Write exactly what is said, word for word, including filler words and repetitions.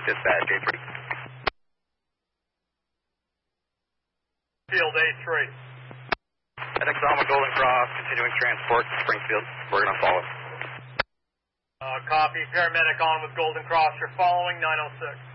Dispatch, A three. Field A three. FedEx Alma Golden Cross, continuing transport to Springfield. We're going to follow. Uh, copy. Paramedic on with Golden Cross. You're following nine oh six.